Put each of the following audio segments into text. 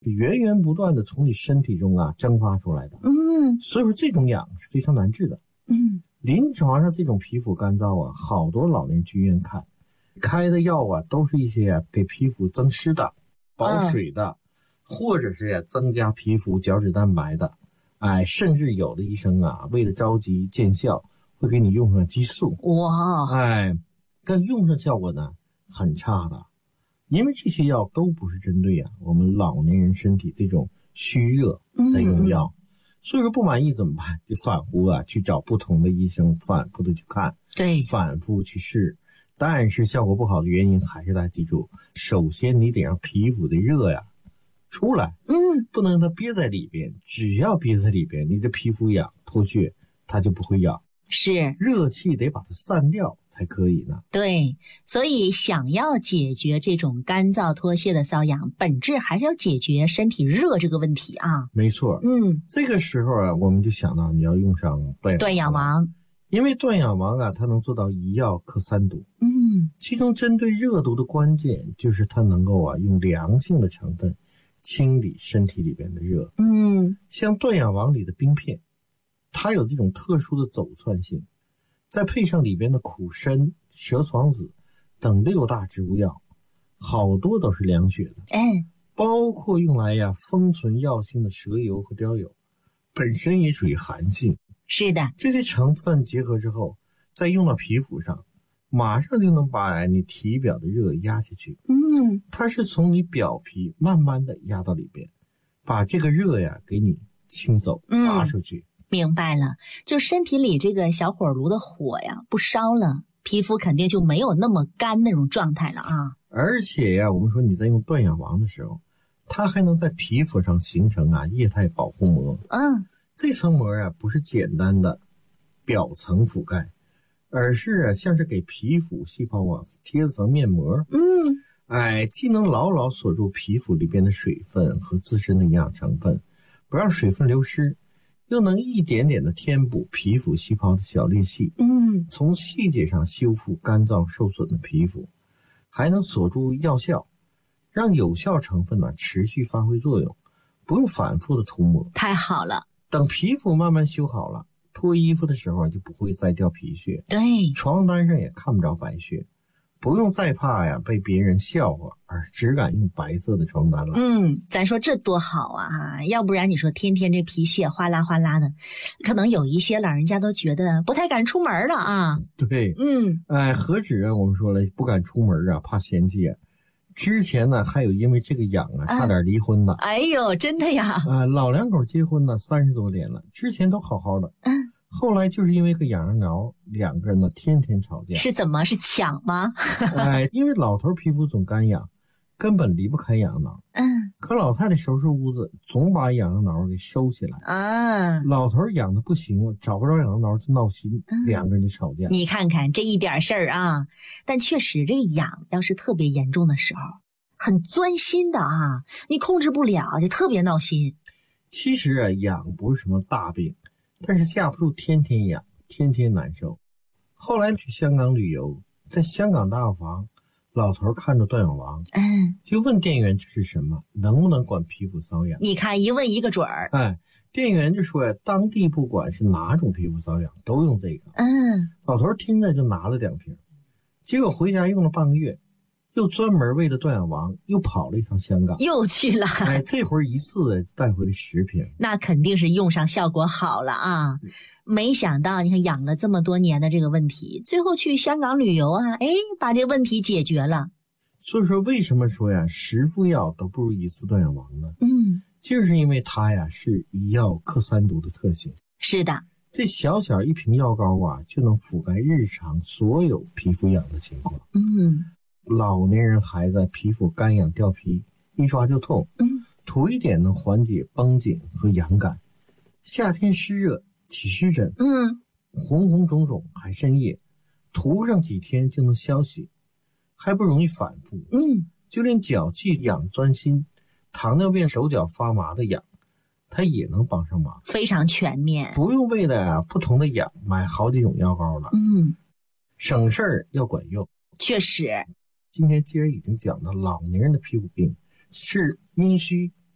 源源不断的从你身体中蒸发出来的。所以说这种痒是非常难治的。临床上这种皮肤干燥好多老年人去医院看，开的药都是一些给皮肤增湿的、保水的，或者是增加皮肤角质蛋白的。甚至有的医生为了着急见效，会给你用上激素。 哇！ 但用上效果呢很差的，因为这些药都不是针对我们老年人身体这种虚热在用药。所以说不满意怎么办？就反复去找不同的医生，反复的去看， 对， 反复去试。但是效果不好的原因还是大家记住，首先你得让皮肤的热出来，不能让它憋在里边。只要憋在里边，你的皮肤痒脱屑，它就不会痒。 是， 热气得把它散掉才可以呢。 对，所以想要解决这种干燥脱屑的瘙痒，本质还是要解决身体热这个问题啊。 没错。这个时候我们就想到你要用上断痒王，因为断痒王它能做到一药克三毒。其中针对热毒的关键就是它能够用凉性的成分清理身体里边的热。像断痒王里的冰片，它有这种特殊的走窜性，再配上里边的苦参、蛇床子等6大植物药，好多都是凉血的。包括用来封存药性的蛇油和貂油，本身也属于寒性。 是的， 这些成分结合之后，再用到皮肤上，马上就能把你体表的热压下去。它是从你表皮慢慢的压到里边，把这个热给你清走，拔出去。 明白了，就身体里这个小火炉的火不烧了，皮肤肯定就没有那么干那种状态了啊。 而且我们说你在用断痒王的时候，它还能在皮肤上形成液态保护膜。这层膜不是简单的表层覆盖，而是像是给皮肤细胞贴了层面膜。既能牢牢锁住皮肤里边的水分和自身的营养成分，不让水分流失，又能一点点的填补皮肤细胞的小裂隙，从细节上修复干燥受损的皮肤，还能锁住药效，让有效成分持续发挥作用，不用反复的涂抹。 太好了， 等皮肤慢慢修好了，脱衣服的时候就不会再掉皮屑， 对， 床单上也看不着白屑，不用再怕被别人笑话而只敢用白色的床单了。 咱说这多好啊！要不然你说天天这皮屑哗啦哗啦的，可能有一些老人家都觉得不太敢出门了啊。 对，何止我们说了不敢出门怕嫌弃之前还有因为这个痒差点离婚的。 哎呦，真的呀！ 老两口结婚30多年了，之前都好好的。后来就是因为个痒痒挠，两个人天天吵架。 是怎么？是抢吗？ 因为老头皮肤总干痒，根本离不开痒痒挠。可老太太收拾屋子，总把痒痒挠给收起来。老头痒的不行，找不着痒痒挠就闹心，两个人就吵架。 你看看这一点事儿啊，但确实这个痒要是特别严重的时候，很钻心的你控制不了，就特别闹心。 其实痒不是什么大病，但是架不住天天痒，天天难受。后来去香港旅游，在香港大药房，老头看着断痒王，就问店员这是什么，能不能管皮肤瘙痒。 你看一问一个准儿。 店员就说当地不管是哪种皮肤瘙痒都用这个。老头听着就拿了2瓶，结果回家用了半个月，又专门为了断痒王又跑了一趟香港， 又去了。 这回一次带回了10瓶。 那肯定是用上效果好了啊。没想到你看养了这么多年的这个问题，最后去香港旅游把这个问题解决了。 所以说为什么说10副药都不如1次断痒王呢？就是因为它是一药克3毒的特性。 是的， 这小小一瓶药膏就能覆盖日常所有皮肤痒的情况。老年人孩子皮肤干痒掉皮，一抓就痛，涂一点能缓解绷紧和痒感。夏天湿热起湿疹，红红肿肿还渗液，涂上几天就能消息，还不容易反复。就连脚气痒钻心，糖尿病手脚发麻的痒，它也能帮上忙， 非常全面， 不用为了不同的痒买好几种药膏了。省事儿要管用。 确实， 今天既然已经讲到老年人的皮肤病是阴虚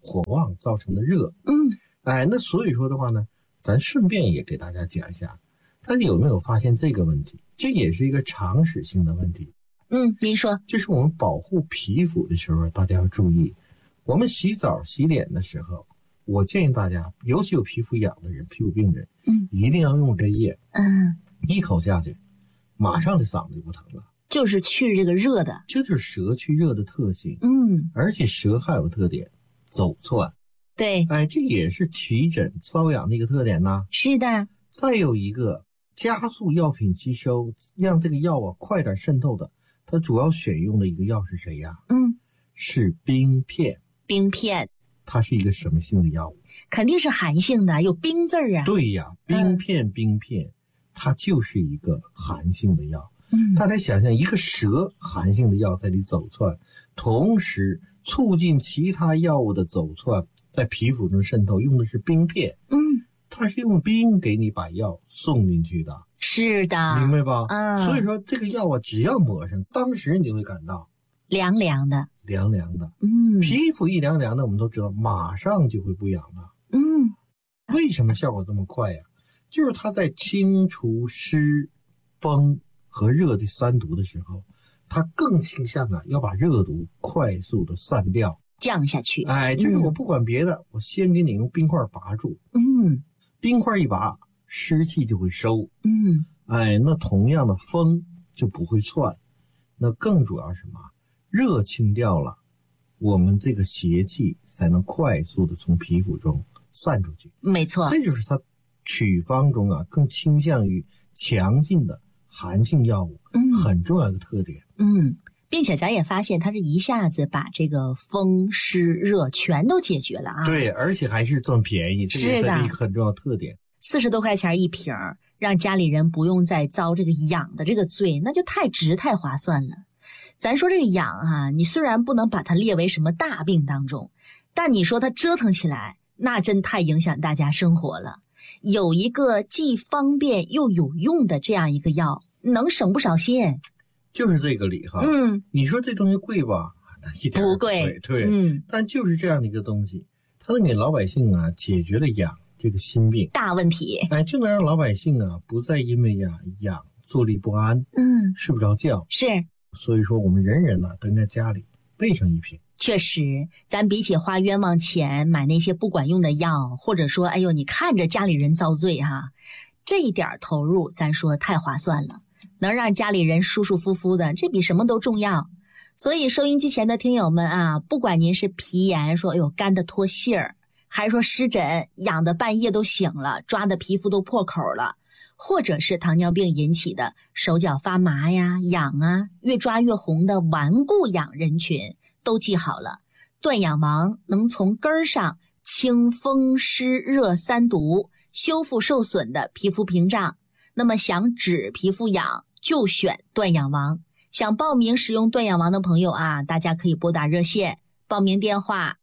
火旺造成的热。那所以说的话呢，咱顺便也给大家讲一下，大家有没有发现这个问题？这也是一个常识性的问题。 您说。 就是我们保护皮肤的时候，大家要注意，我们洗澡洗脸的时候，我建议大家，尤其有皮肤痒的人、皮肤病人，一定要用针液，一口下去，马上这嗓子就不疼了。 就是去这个热的， 这就是蛇去热的特性。而且蛇还有个特点，走窜。 对， 这也是起疹瘙痒的一个特点呢。 是的。 再有一个加速药品吸收，让这个药快点渗透的，它主要选用的一个药是谁呀？是冰片。冰片，它是一个什么性的药物？ 肯定是寒性的，有冰字啊。 对呀，冰片，它就是一个寒性的药。大家想想，一个蛇寒性的药在里走窜，同时促进其他药物的走窜，在皮肤中渗透，用的是冰片。它是用冰给你把药送进去的。 是的， 明白吧？所以说这个药只要抹上，当时你就会感到凉凉的。 皮肤一凉凉的，我们都知道马上就会不痒了。为什么效果这么快呀？就是它在清除湿、风和热的三毒的时候，它更倾向要把热毒快速的散掉， 降下去。 就是我不管别的，我先给你用冰块拔住。冰块一拔，湿气就会收。那同样的风就不会窜。那更主要是什么？热清掉了，我们这个邪气才能快速的从皮肤中散出去。 没错， 这就是它取方中更倾向于强劲的寒性药物，很重要的特点。 并且咱也发现它是一下子把这个风湿热全都解决了啊。 对，而且还是这么便宜，这是一个很重要的特点。 40多块钱一瓶，让家里人不用再遭这个痒的这个罪，那就太值太划算了。咱说这个痒你虽然不能把它列为什么大病当中，但你说它折腾起来，那真太影响大家生活了。有一个既方便又有用的这样一个药，能省不少心。 就是这个理哈。你说这东西贵吧？一点不贵。 对，但就是这样的一个东西，它能给老百姓解决了痒这个心病大问题。 就能让老百姓不再因为痒坐立不安，睡不着觉。 是， 所以说我们人人都应该家里备上一瓶。 确实，咱比起花冤枉钱买那些不管用的药，或者说你看着家里人遭罪这一点投入咱说太划算了，能让家里人舒舒服服的，这比什么都重要。所以收音机前的听友们不管您是皮炎说干得脱屑儿，还是说湿疹痒的半夜都醒了，抓的皮肤都破口了，或者是糖尿病引起的手脚发麻呀、痒越抓越红的顽固痒人群，都记好了，断痒王能从根儿上清风湿热三毒，修复受损的皮肤屏障。那么想止皮肤痒，就选断痒王。想报名使用断痒王的朋友大家可以拨打热线，报名电话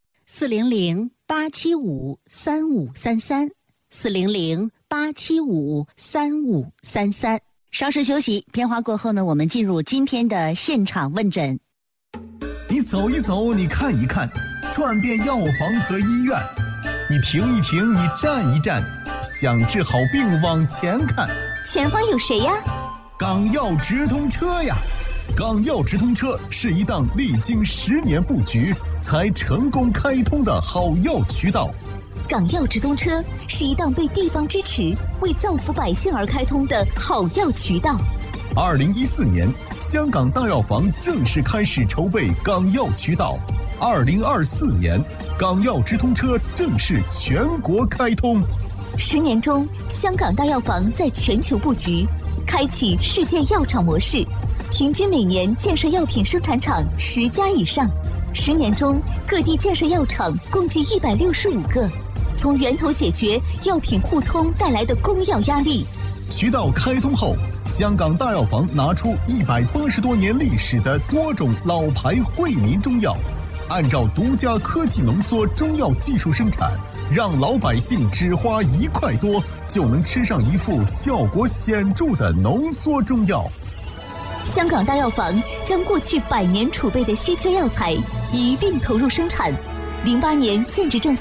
400-875-3533，400-875-3533。稍事休息，片花过后呢，我们进入今天的现场问诊。 你走一走，你看一看，转遍药房和医院，你停一停，你站一站，想治好病往前看。 前方有谁呀？ 港药直通车呀！港药直通车是一档历经10年布局才成功开通的好药渠道。 港药直通车是一档被地方支持、为造福百姓而开通的好药渠道。 2014年，香港大药房正式开始筹备港药渠道。2024年，港药直通车正式全国开通。 10年中，香港大药房在全球布局，开启世界药厂模式，平均每年建设药品生产厂10家以上。10年中，各地建设药厂共计165个，从源头解决药品互通带来的供药压力。 渠道开通后，香港大药房拿出180多年历史的多种老牌惠民中药，按照独家科技浓缩中药技术生产，让老百姓只花1块多就能吃上一副效果显著的浓缩中药。 香港大药房将过去100年储备的稀缺药材一并投入生产， 08年限制政策。